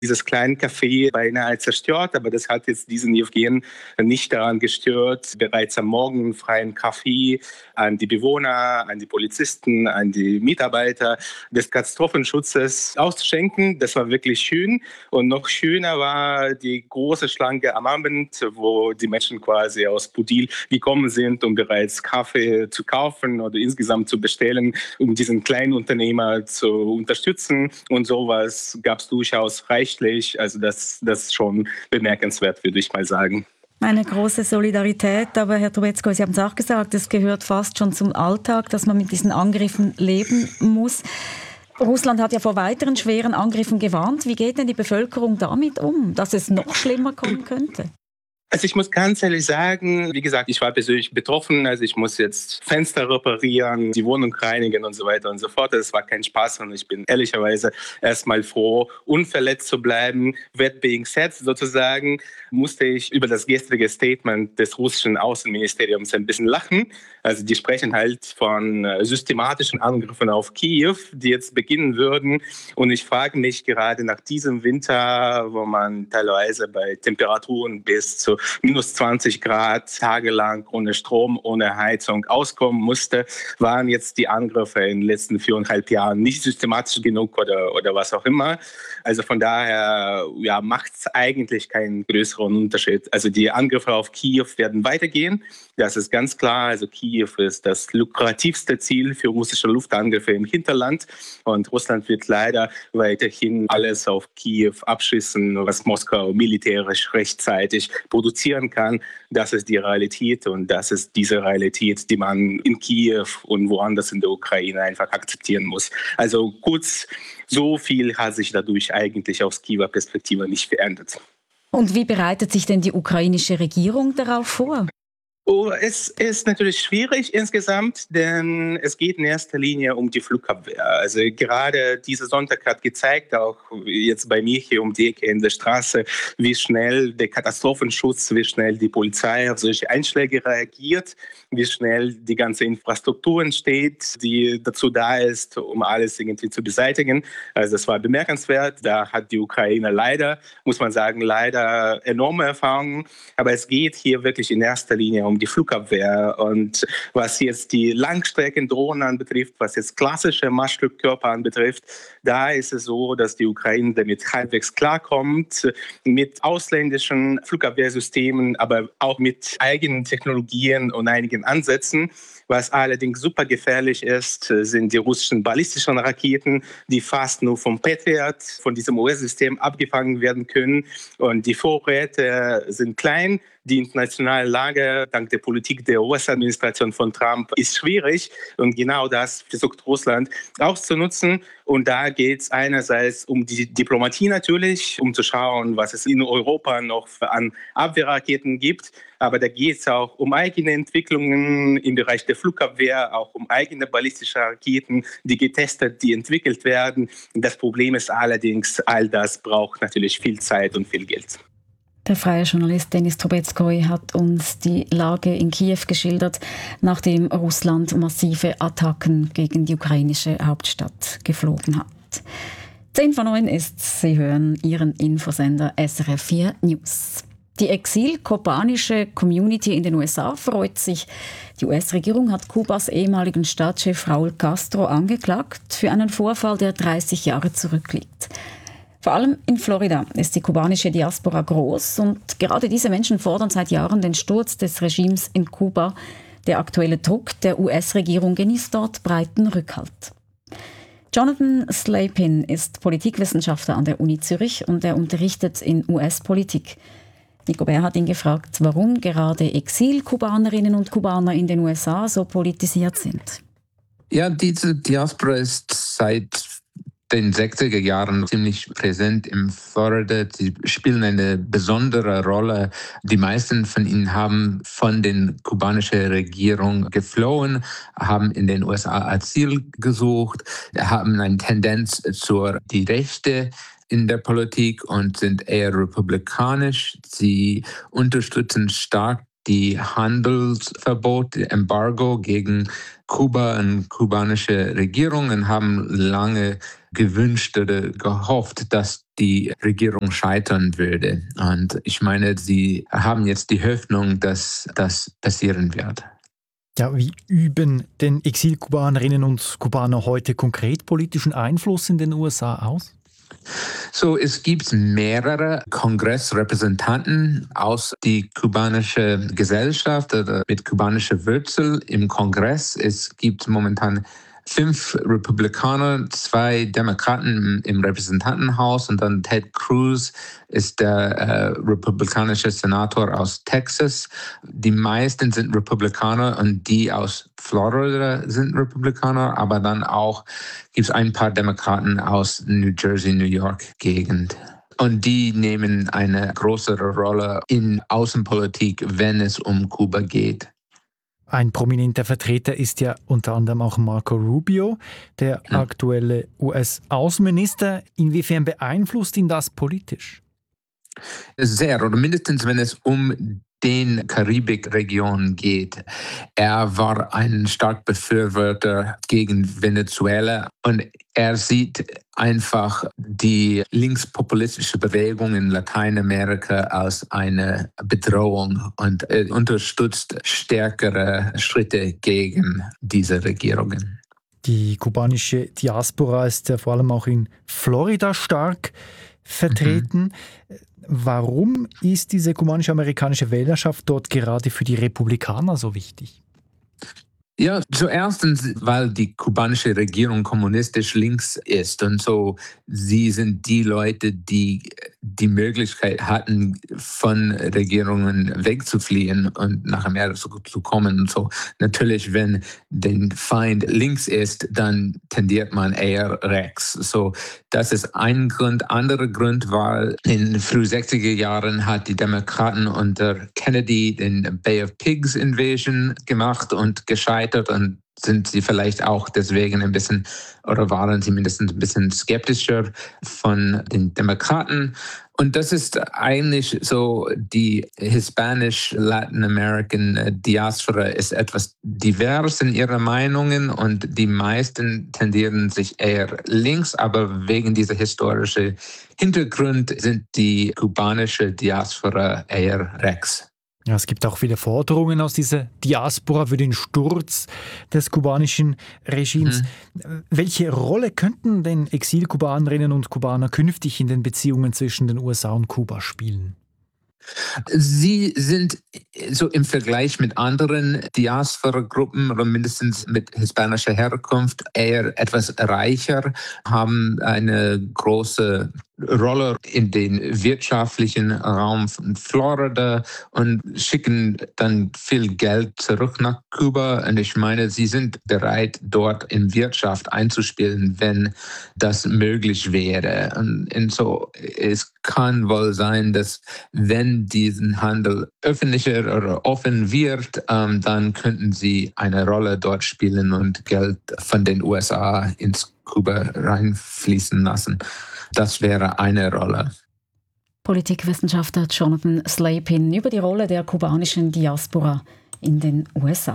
dieses kleine Café beinahe zerstört, aber das hat jetzt diesen Jewgen nicht daran gestört, bereits am Morgen einen freien Kaffee an die Bewohner, an die Polizisten, an die Mitarbeiter des Katastrophenschutzes auszuschenken. Das war wirklich schön. Und noch schöner war die große Schlange am Abend, wo die Menschen quasi aus Budil gekommen sind, um bereits Kaffee zu kaufen oder insgesamt zu bestellen, um diesen kleinen Unternehmer zu unterstützen. Und sowas gab es durchaus reichlich. Also das ist schon bemerkenswert, würde ich mal sagen. Eine große Solidarität, aber Herr Trubetskoy, Sie haben es auch gesagt, es gehört fast schon zum Alltag, dass man mit diesen Angriffen leben muss. Russland hat ja vor weiteren schweren Angriffen gewarnt. Wie geht denn die Bevölkerung damit um, dass es noch schlimmer kommen könnte? Also ich muss ganz ehrlich sagen, wie gesagt, ich war persönlich betroffen. Also ich muss jetzt Fenster reparieren, die Wohnung reinigen und so weiter und so fort. Das war kein Spaß und ich bin ehrlicherweise erstmal froh, unverletzt zu bleiben. That being said, sozusagen, musste ich über das gestrige Statement des russischen Außenministeriums ein bisschen lachen. Also die sprechen halt von systematischen Angriffen auf Kiew, die jetzt beginnen würden. Und ich frage mich gerade nach diesem Winter, wo man teilweise bei Temperaturen bis zu minus 20 Grad tagelang ohne Strom, ohne Heizung auskommen musste, waren jetzt die Angriffe in den letzten 4,5 Jahren nicht systematisch genug oder was auch immer. Also von daher macht es eigentlich keinen größeren Unterschied. Also die Angriffe auf Kiew werden weitergehen. Das ist ganz klar. Also Kiew ist das lukrativste Ziel für russische Luftangriffe im Hinterland. Und Russland wird leider weiterhin alles auf Kiew abschießen, was Moskau militärisch rechtzeitig produzieren kann. Das ist die Realität und das ist diese Realität, die man in Kiew und woanders in der Ukraine einfach akzeptieren muss. Also kurz, so viel hat sich dadurch eigentlich aus Kiewer Perspektive nicht verändert. Und wie bereitet sich denn die ukrainische Regierung darauf vor? Es ist natürlich schwierig insgesamt, denn es geht in erster Linie um die Flugabwehr. Also gerade dieser Sonntag hat gezeigt, auch jetzt bei mir hier um die Ecke in der Straße, wie schnell der Katastrophenschutz, wie schnell die Polizei auf solche Einschläge reagiert, wie schnell die ganze Infrastruktur entsteht, die dazu da ist, um alles irgendwie zu beseitigen. Also das war bemerkenswert. Da hat die Ukraine leider, muss man sagen, leider enorme Erfahrungen. Aber es geht hier wirklich in erster Linie um die Flugabwehr. Und was jetzt die Langstreckendrohnen anbetrifft, was jetzt klassische Marschflugkörper anbetrifft, da ist es so, dass die Ukraine damit halbwegs klarkommt, mit ausländischen Flugabwehrsystemen, aber auch mit eigenen Technologien und einigen Ansätzen. Was allerdings super gefährlich ist, sind die russischen ballistischen Raketen, die fast nur vom Patriot, von diesem US-System abgefangen werden können. Und die Vorräte sind klein. Die internationale Lage dank der Politik der US-Administration von Trump ist schwierig. Und genau das versucht Russland auszunutzen. Und da geht es einerseits um die Diplomatie natürlich, um zu schauen, was es in Europa noch an Abwehrraketen gibt. Aber da geht es auch um eigene Entwicklungen im Bereich der Flugabwehr, auch um eigene ballistische Raketen, die getestet, die entwickelt werden. Das Problem ist allerdings, all das braucht natürlich viel Zeit und viel Geld. Der freie Journalist Denis Trubetskoy hat uns die Lage in Kiew geschildert, nachdem Russland massive Attacken gegen die ukrainische Hauptstadt geflogen hat. 8:50 ist, Sie hören Ihren Infosender SRF 4 News. Die exil-kubanische Community in den USA freut sich. Die US-Regierung hat Kubas ehemaligen Staatschef Raúl Castro angeklagt für einen Vorfall, der 30 Jahre zurückliegt. Vor allem in Florida ist die kubanische Diaspora groß und gerade diese Menschen fordern seit Jahren den Sturz des Regimes in Kuba. Der aktuelle Druck der US-Regierung genießt dort breiten Rückhalt. Jonathan Slapin ist Politikwissenschaftler an der Uni Zürich und er unterrichtet in US-Politik. Nico Bär hat ihn gefragt, warum gerade Exil-Kubanerinnen und Kubaner in den USA so politisiert sind. Ja, diese Diaspora ist seit den 60er Jahren ziemlich präsent in Florida. Sie spielen eine besondere Rolle. Die meisten von ihnen haben von der kubanischen Regierung geflohen, haben in den USA Asyl gesucht, haben eine Tendenz zur die Rechte in der Politik und sind eher republikanisch. Sie unterstützen stark die Handelsverbot, Embargo gegen Kuba und kubanische Regierungen haben lange gewünscht oder gehofft, dass die Regierung scheitern würde. Und ich meine, sie haben jetzt die Hoffnung, dass das passieren wird. Ja, wie üben denn Exilkubanerinnen und Kubaner heute konkret politischen Einfluss in den USA aus? So, es gibt mehrere Kongressrepräsentanten aus der kubanischen Gesellschaft oder mit kubanischer Wurzel im Kongress. Es gibt momentan 5 Republikaner, 2 Demokraten im Repräsentantenhaus und dann Ted Cruz ist der republikanische Senator aus Texas. Die meisten sind Republikaner und die aus Florida sind Republikaner, aber dann auch gibt es ein paar Demokraten aus New Jersey, New York Gegend. Und die nehmen eine größere Rolle in Außenpolitik, wenn es um Kuba geht. Ein prominenter Vertreter ist ja unter anderem auch Marco Rubio, der aktuelle US-Außenminister. Inwiefern beeinflusst ihn das politisch? Sehr, oder mindestens wenn es um den Karibikregion geht. Er war ein starker Befürworter gegen Venezuela und er sieht einfach die linkspopulistische Bewegung in Lateinamerika als eine Bedrohung und er unterstützt stärkere Schritte gegen diese Regierungen. Die kubanische Diaspora ist ja vor allem auch in Florida stark vertreten. Warum ist diese kubanische-amerikanische Wählerschaft dort gerade für die Republikaner so wichtig? Ja, zuerst, weil die kubanische Regierung kommunistisch links ist und so sie sind die Leute, die die Möglichkeit hatten, von Regierungen wegzufliehen und nach Amerika zu kommen und so. Natürlich, wenn der Feind links ist, dann tendiert man eher rechts. So, das ist ein Grund. Anderer Grund war, in den frühen 60er Jahren hat die Demokraten unter Kennedy den Bay of Pigs Invasion gemacht und gescheitert und sind sie vielleicht auch deswegen ein bisschen oder waren sie mindestens ein bisschen skeptischer von den Demokraten. Und das ist eigentlich so, die hispanisch-Latin American Diaspora ist etwas divers in ihren Meinungen und die meisten tendieren sich eher links, aber wegen dieser historischen Hintergrund sind die kubanische Diaspora eher rechts. Ja, es gibt auch viele Forderungen aus dieser Diaspora für den Sturz des kubanischen Regimes. Welche Rolle könnten denn Exilkubanerinnen und Kubaner künftig in den Beziehungen zwischen den USA und Kuba spielen? Sie sind so im Vergleich mit anderen Diaspora-Gruppen oder mindestens mit hispanischer Herkunft eher etwas reicher, haben eine große Rolle in den wirtschaftlichen Raum von Florida und schicken dann viel Geld zurück nach Kuba. Und ich meine, sie sind bereit, dort in Wirtschaft einzuspielen, wenn das möglich wäre. Und so, es kann wohl sein, dass wenn diesen Handel öffentlicher oder offen wird, dann könnten sie eine Rolle dort spielen und Geld von den USA ins Kuba reinfließen lassen. Das wäre eine Rolle. Politikwissenschaftler Jonathan Slapin über die Rolle der kubanischen Diaspora in den USA.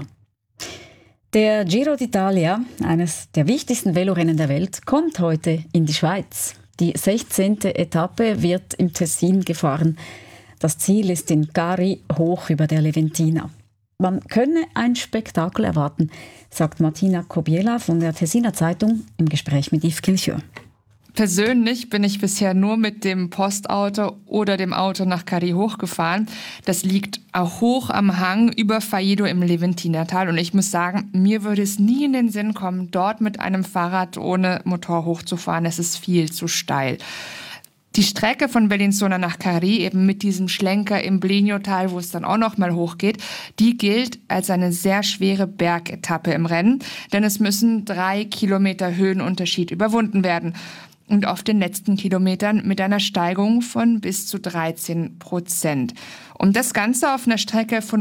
Der Giro d'Italia, eines der wichtigsten Velorennen der Welt, kommt heute in die Schweiz. Die 16. Etappe wird im Tessin gefahren. Das Ziel ist in Gari, hoch über der Leventina. Man könne ein Spektakel erwarten, sagt Martina Kobiela von der Tessiner Zeitung im Gespräch mit Yves Kilchur. Persönlich bin ich bisher nur mit dem Postauto oder dem Auto nach Gari hochgefahren. Das liegt auch hoch am Hang über Faido im Leventiner-Tal. Und ich muss sagen, mir würde es nie in den Sinn kommen, dort mit einem Fahrrad ohne Motor hochzufahren. Es ist viel zu steil. Die Strecke von Bellinzona nach Gari, eben mit diesem Schlenker im Blenio-Tal, wo es dann auch noch mal hochgeht, die gilt als eine sehr schwere Bergetappe im Rennen. Denn es müssen 3 Kilometer Höhenunterschied überwunden werden. Und auf den letzten Kilometern mit einer Steigung von bis zu 13%. Und das Ganze auf einer Strecke von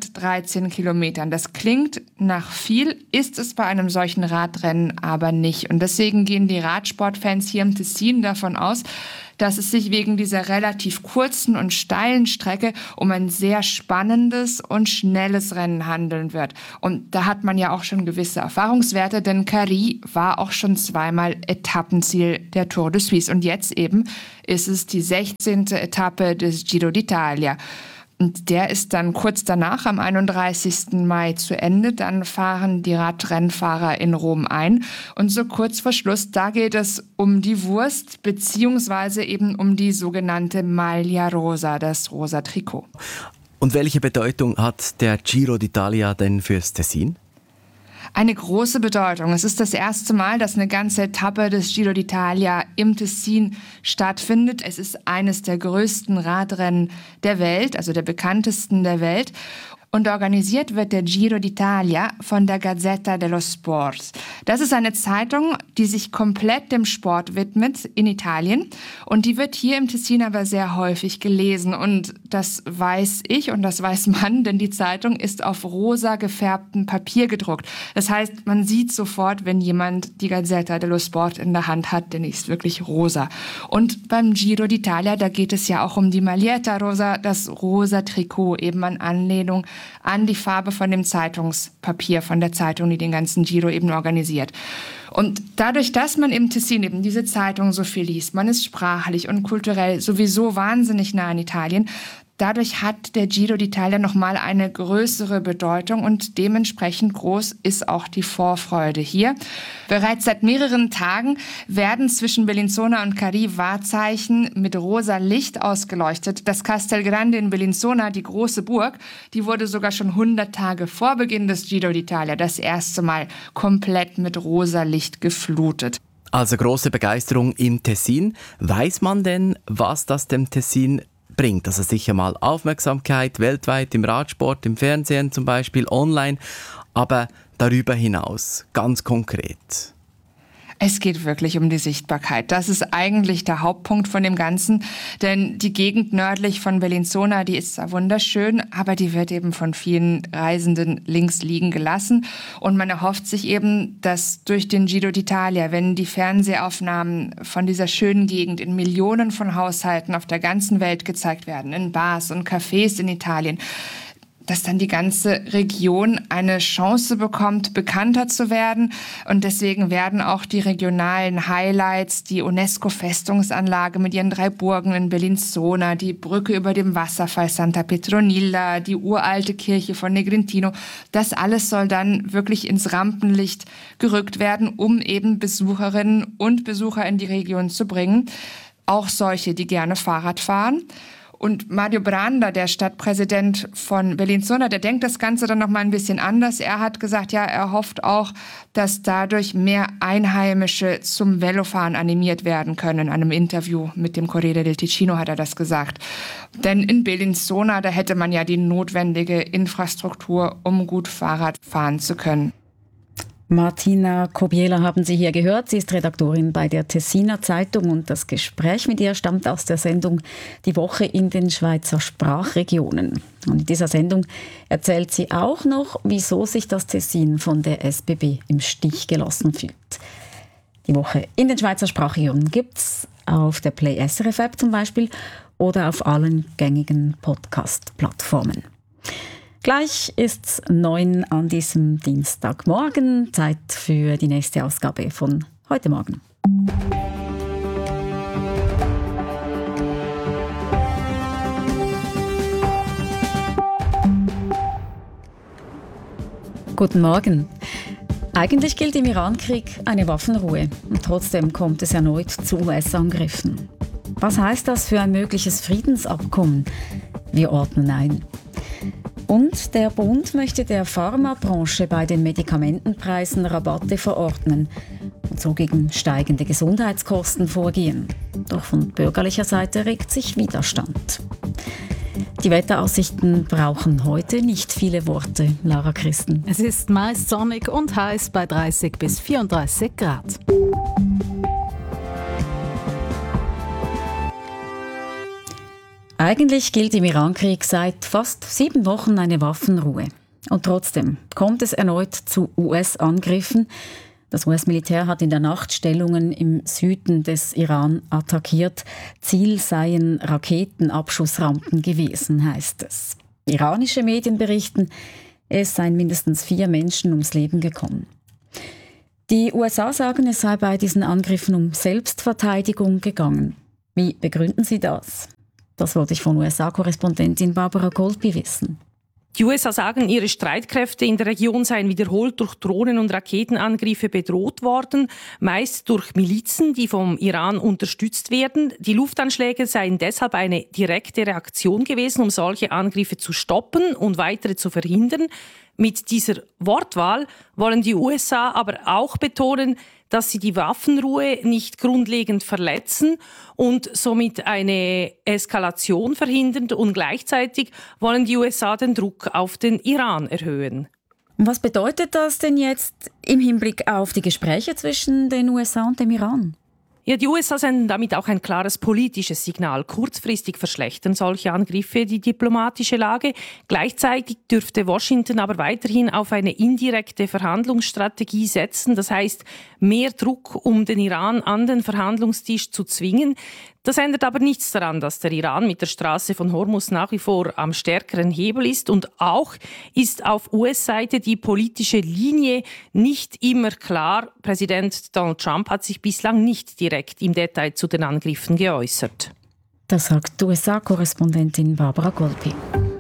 113 Kilometern. Das klingt nach viel, ist es bei einem solchen Radrennen aber nicht. Und deswegen gehen die Radsportfans hier im Tessin davon aus, dass es sich wegen dieser relativ kurzen und steilen Strecke um ein sehr spannendes und schnelles Rennen handeln wird. Und da hat man ja auch schon gewisse Erfahrungswerte, denn Carry war auch schon zweimal Etappenziel der Tour de Suisse. Und jetzt eben ist es die 16. Etappe des Giro d'Italia. Und der ist dann kurz danach, am 31. Mai, zu Ende. Dann fahren die Radrennfahrer in Rom ein. Und so kurz vor Schluss, da geht es um die Wurst, beziehungsweise eben um die sogenannte Maglia Rosa, das rosa Trikot. Und welche Bedeutung hat der Giro d'Italia denn fürs Tessin? Eine große Bedeutung. Es ist das erste Mal, dass eine ganze Etappe des Giro d'Italia im Tessin stattfindet. Es ist eines der größten Radrennen der Welt, also der bekanntesten der Welt. Und organisiert wird der Giro d'Italia von der Gazzetta dello Sport. Das ist eine Zeitung, die sich komplett dem Sport widmet in Italien. Und die wird hier im Tessin aber sehr häufig gelesen. Und das weiß ich und das weiß man, denn die Zeitung ist auf rosa gefärbtem Papier gedruckt. Das heißt, man sieht sofort, wenn jemand die Gazzetta dello Sport in der Hand hat, denn die ist wirklich rosa. Und beim Giro d'Italia, da geht es ja auch um die Maglietta Rosa, das rosa Trikot, eben an Anlehnung an die Farbe von dem Zeitungspapier, von der Zeitung, die den ganzen Giro eben organisiert. Und dadurch, dass man im Tessin eben diese Zeitung so viel liest, man ist sprachlich und kulturell sowieso wahnsinnig nah an Italien, dadurch hat der Giro d'Italia nochmal eine größere Bedeutung und dementsprechend groß ist auch die Vorfreude hier. Bereits seit mehreren Tagen werden zwischen Bellinzona und Carry Wahrzeichen mit rosa Licht ausgeleuchtet. Das Castel Grande in Bellinzona, die große Burg, die wurde sogar schon 100 Tage vor Beginn des Giro d'Italia das erste Mal komplett mit rosa Licht geflutet. Also große Begeisterung im Tessin. Weiß man denn, was das dem Tessin bringt? Also sicher mal Aufmerksamkeit weltweit im Radsport, im Fernsehen zum Beispiel, online, aber darüber hinaus, ganz konkret. Es geht wirklich um die Sichtbarkeit. Das ist eigentlich der Hauptpunkt von dem Ganzen, denn die Gegend nördlich von Bellinzona, die ist zwar wunderschön, aber die wird eben von vielen Reisenden links liegen gelassen und man erhofft sich eben, dass durch den Giro d'Italia, wenn die Fernsehaufnahmen von dieser schönen Gegend in Millionen von Haushalten auf der ganzen Welt gezeigt werden, in Bars und Cafés in Italien, dass dann die ganze Region eine Chance bekommt, bekannter zu werden. Und deswegen werden auch die regionalen Highlights, die UNESCO-Festungsanlage mit ihren 3 Burgen in Bellinzona, die Brücke über dem Wasserfall Santa Petronilla, die uralte Kirche von Negrintino, das alles soll dann wirklich ins Rampenlicht gerückt werden, um eben Besucherinnen und Besucher in die Region zu bringen. Auch solche, die gerne Fahrrad fahren. Und Mario Branda, der Stadtpräsident von Bellinzona, der denkt das Ganze dann noch mal ein bisschen anders. Er hat gesagt, ja, er hofft auch, dass dadurch mehr Einheimische zum Velofahren animiert werden können. In einem Interview mit dem Corriere del Ticino hat er das gesagt. Denn in Bellinzona, da hätte man ja die notwendige Infrastruktur, um gut Fahrrad fahren zu können. Martina Kobiela haben Sie hier gehört. Sie ist Redaktorin bei der Tessiner Zeitung und das Gespräch mit ihr stammt aus der Sendung Die Woche in den Schweizer Sprachregionen. Und in dieser Sendung erzählt sie auch noch, wieso sich das Tessin von der SBB im Stich gelassen fühlt. Die Woche in den Schweizer Sprachregionen gibt es auf der Play SRF App zum Beispiel oder auf allen gängigen Podcast-Plattformen. Gleich ist's 9 an diesem Dienstagmorgen. Zeit für die nächste Ausgabe von Heute Morgen. Guten Morgen. Eigentlich gilt im Irankrieg eine Waffenruhe. Und trotzdem kommt es erneut zu US-Angriffen. Was heißt das für ein mögliches Friedensabkommen? Wir ordnen ein. Und der Bund möchte der Pharmabranche bei den Medikamentenpreisen Rabatte verordnen und so gegen steigende Gesundheitskosten vorgehen. Doch von bürgerlicher Seite regt sich Widerstand. Die Wetteraussichten brauchen heute nicht viele Worte, Lara Christen. Es ist meist sonnig und heiß bei 30 bis 34 Grad. Eigentlich gilt im Irankrieg seit fast 7 Wochen eine Waffenruhe. Und trotzdem kommt es erneut zu US-Angriffen. Das US-Militär hat in der Nacht Stellungen im Süden des Iran attackiert. Ziel seien Raketenabschussrampen gewesen, heißt es. Iranische Medien berichten, es seien mindestens 4 Menschen ums Leben gekommen. Die USA sagen, es sei bei diesen Angriffen um Selbstverteidigung gegangen. Wie begründen Sie das? Das wollte ich von USA-Korrespondentin Barbara Golpi wissen. Die USA sagen, ihre Streitkräfte in der Region seien wiederholt durch Drohnen- und Raketenangriffe bedroht worden, meist durch Milizen, die vom Iran unterstützt werden. Die Luftanschläge seien deshalb eine direkte Reaktion gewesen, um solche Angriffe zu stoppen und weitere zu verhindern. Mit dieser Wortwahl wollen die USA aber auch betonen, dass sie die Waffenruhe nicht grundlegend verletzen und somit eine Eskalation verhindern, und gleichzeitig wollen die USA den Druck auf den Iran erhöhen. Was bedeutet das denn jetzt im Hinblick auf die Gespräche zwischen den USA und dem Iran? Ja, die USA senden damit auch ein klares politisches Signal. Kurzfristig verschlechtern solche Angriffe die diplomatische Lage. Gleichzeitig dürfte Washington aber weiterhin auf eine indirekte Verhandlungsstrategie setzen. Das heißt, mehr Druck, um den Iran an den Verhandlungstisch zu zwingen. Das ändert aber nichts daran, dass der Iran mit der Straße von Hormuz nach wie vor am stärkeren Hebel ist. Und auch ist auf US-Seite die politische Linie nicht immer klar. Präsident Donald Trump hat sich bislang nicht direkt im Detail zu den Angriffen geäußert. Das sagt USA-Korrespondentin Barbara Golpi.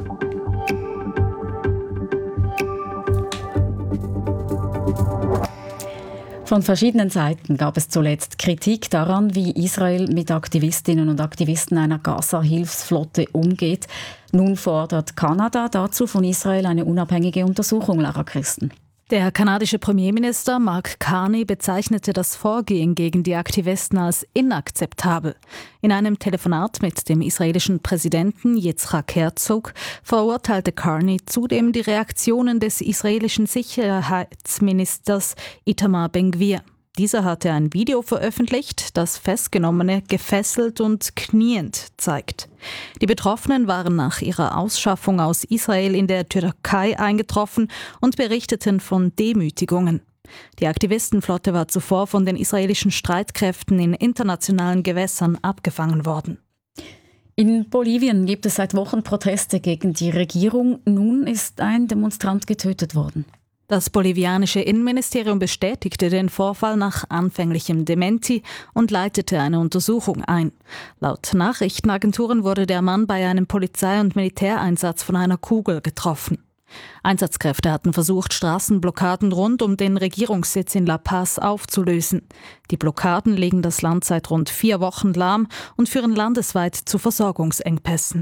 Von verschiedenen Seiten gab es zuletzt Kritik daran, wie Israel mit Aktivistinnen und Aktivisten einer Gaza-Hilfsflotte umgeht. Nun fordert Kanada dazu von Israel eine unabhängige Untersuchung, Lara Christen. Der kanadische Premierminister Mark Carney bezeichnete das Vorgehen gegen die Aktivisten als inakzeptabel. In einem Telefonat mit dem israelischen Präsidenten Yitzhak Herzog verurteilte Carney zudem die Reaktionen des israelischen Sicherheitsministers Itamar Ben-Gvir. Dieser hatte ein Video veröffentlicht, das Festgenommene gefesselt und kniend zeigt. Die Betroffenen waren nach ihrer Ausschaffung aus Israel in der Türkei eingetroffen und berichteten von Demütigungen. Die Aktivistenflotte war zuvor von den israelischen Streitkräften in internationalen Gewässern abgefangen worden. In Bolivien gibt es seit Wochen Proteste gegen die Regierung. Nun ist ein Demonstrant getötet worden. Das bolivianische Innenministerium bestätigte den Vorfall nach anfänglichem Dementi und leitete eine Untersuchung ein. Laut Nachrichtenagenturen wurde der Mann bei einem Polizei- und Militäreinsatz von einer Kugel getroffen. Einsatzkräfte hatten versucht, Straßenblockaden rund um den Regierungssitz in La Paz aufzulösen. Die Blockaden legen das Land seit rund 4 Wochen lahm und führen landesweit zu Versorgungsengpässen.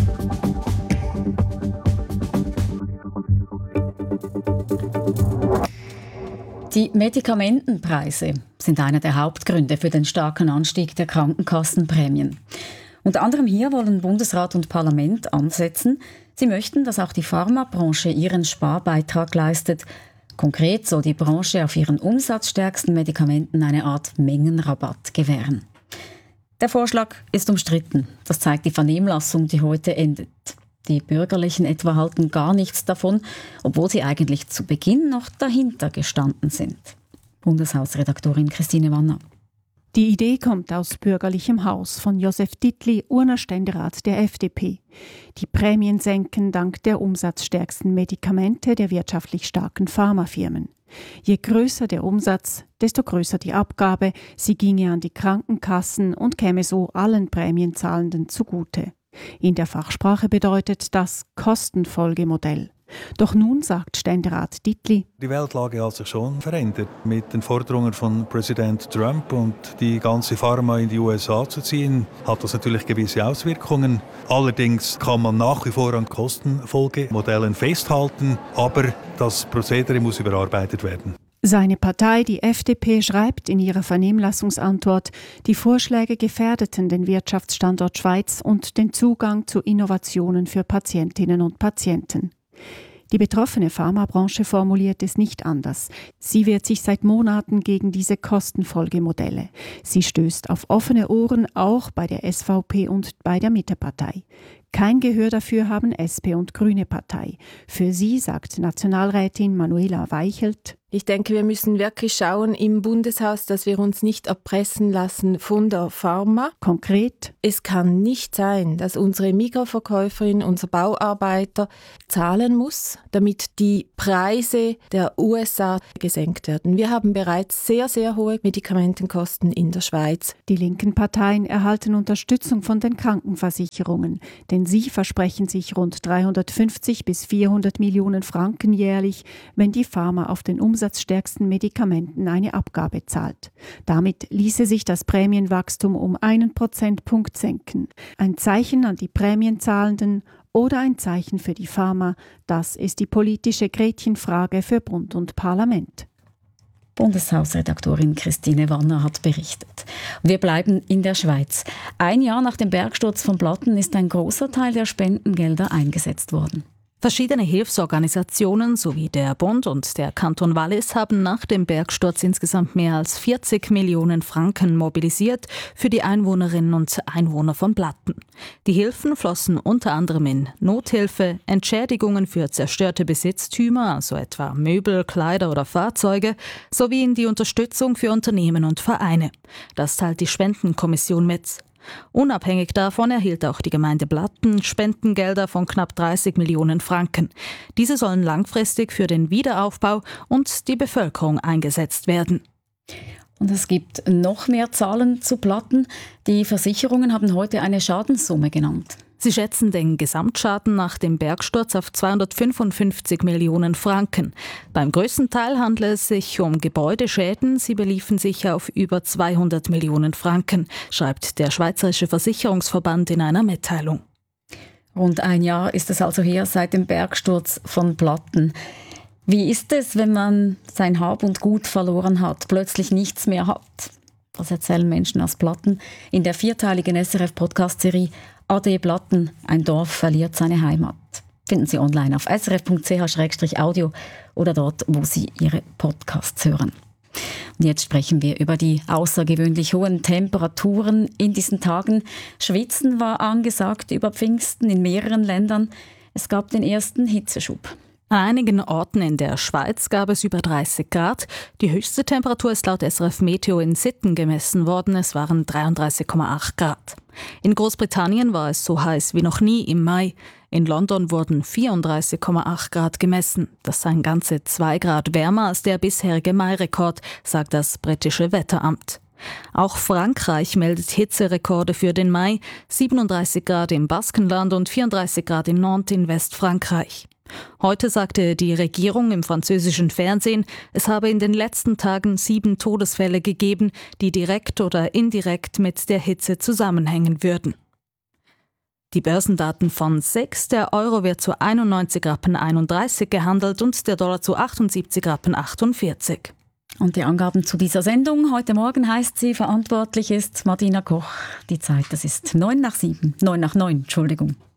Die Medikamentenpreise sind einer der Hauptgründe für den starken Anstieg der Krankenkassenprämien. Unter anderem hier wollen Bundesrat und Parlament ansetzen. Sie möchten, dass auch die Pharmabranche ihren Sparbeitrag leistet. Konkret soll die Branche auf ihren umsatzstärksten Medikamenten eine Art Mengenrabatt gewähren. Der Vorschlag ist umstritten. Das zeigt die Vernehmlassung, die heute endet. Die Bürgerlichen etwa halten gar nichts davon, obwohl sie eigentlich zu Beginn noch dahinter gestanden sind. Bundeshausredaktorin Christine Wanner. Die Idee kommt aus bürgerlichem Haus von Josef Dittli, Urner Ständerat der FDP. Die Prämien senken dank der umsatzstärksten Medikamente der wirtschaftlich starken Pharmafirmen. Je größer der Umsatz, desto größer die Abgabe. Sie ginge an die Krankenkassen und käme so allen Prämienzahlenden zugute. In der Fachsprache bedeutet das Kostenfolgemodell. Doch nun sagt Ständerat Dittli: Die Weltlage hat sich schon verändert. Mit den Forderungen von Präsident Trump und die ganze Pharma in die USA zu ziehen, hat das natürlich gewisse Auswirkungen. Allerdings kann man nach wie vor an Kostenfolgemodellen festhalten, aber das Prozedere muss überarbeitet werden. Seine Partei, die FDP, schreibt in ihrer Vernehmlassungsantwort, die Vorschläge gefährdeten den Wirtschaftsstandort Schweiz und den Zugang zu Innovationen für Patientinnen und Patienten. Die betroffene Pharmabranche formuliert es nicht anders. Sie wehrt sich seit Monaten gegen diese Kostenfolgemodelle. Sie stößt auf offene Ohren, auch bei der SVP und bei der Mittepartei. Kein Gehör dafür haben SP und Grüne Partei. Für sie sagt Nationalrätin Manuela Weichelt: Ich denke, wir müssen wirklich schauen im Bundeshaus, dass wir uns nicht erpressen lassen von der Pharma. Konkret: Es kann nicht sein, dass unsere Mikroverkäuferin, unser Bauarbeiter zahlen muss, damit die Preise der USA gesenkt werden. Wir haben bereits sehr, sehr hohe Medikamentenkosten in der Schweiz. Die linken Parteien erhalten Unterstützung von den Krankenversicherungen, denn sie versprechen sich rund 350 bis 400 Millionen Franken jährlich, wenn die Pharma auf den umsatzstärksten Medikamenten eine Abgabe zahlt. Damit ließe sich das Prämienwachstum um 1 Prozentpunkt senken. Ein Zeichen an die Prämienzahlenden oder ein Zeichen für die Pharma, das ist die politische Gretchenfrage für Bund und Parlament. Bundeshausredaktorin Christine Wanner hat berichtet. Wir bleiben in der Schweiz. 1 Jahr nach dem Bergsturz von Platten ist ein großer Teil der Spendengelder eingesetzt worden. Verschiedene Hilfsorganisationen sowie der Bund und der Kanton Wallis haben nach dem Bergsturz insgesamt mehr als 40 Millionen Franken mobilisiert für die Einwohnerinnen und Einwohner von Platten. Die Hilfen flossen unter anderem in Nothilfe, Entschädigungen für zerstörte Besitztümer, also etwa Möbel, Kleider oder Fahrzeuge, sowie in die Unterstützung für Unternehmen und Vereine. Das teilt die Spendenkommission mit. Unabhängig davon erhielt auch die Gemeinde Platten Spendengelder von knapp 30 Millionen Franken. Diese sollen langfristig für den Wiederaufbau und die Bevölkerung eingesetzt werden. Und es gibt noch mehr Zahlen zu Platten. Die Versicherungen haben heute eine Schadenssumme genannt. Sie schätzen den Gesamtschaden nach dem Bergsturz auf 255 Millionen Franken. Beim größten Teil handelt es sich um Gebäudeschäden. Sie beliefen sich auf über 200 Millionen Franken, schreibt der Schweizerische Versicherungsverband in einer Mitteilung. Rund 1 Jahr ist es also her seit dem Bergsturz von Platten. Wie ist es, wenn man sein Hab und Gut verloren hat, plötzlich nichts mehr hat? Das erzählen Menschen aus Platten in der 4-teiligen SRF-Podcast-Serie AD Platten, ein Dorf verliert seine Heimat. Finden Sie online auf srf.ch/audio oder dort, wo Sie Ihre Podcasts hören. Und jetzt sprechen wir über die außergewöhnlich hohen Temperaturen in diesen Tagen. Schwitzen war angesagt über Pfingsten in mehreren Ländern. Es gab den ersten Hitzeschub. An einigen Orten in der Schweiz gab es über 30 Grad. Die höchste Temperatur ist laut SRF Meteo in Sitten gemessen worden. Es waren 33,8 Grad. In Großbritannien war es so heiß wie noch nie im Mai. In London wurden 34,8 Grad gemessen. Das seien ganze 2 Grad wärmer als der bisherige Mai-Rekord, sagt das britische Wetteramt. Auch Frankreich meldet Hitzerekorde für den Mai. 37 Grad im Baskenland und 34 Grad in Nantes in Westfrankreich. Heute sagte die Regierung im französischen Fernsehen, es habe in den letzten Tagen 7 Todesfälle gegeben, die direkt oder indirekt mit der Hitze zusammenhängen würden. Die Börsendaten von SEX, der Euro wird zu 91,31 Rappen gehandelt und der Dollar zu 78,48 Rappen. Und die Angaben zu dieser Sendung heute Morgen heißt sie, verantwortlich ist Martina Koch. Die Zeit, das ist 9 nach 9, Entschuldigung.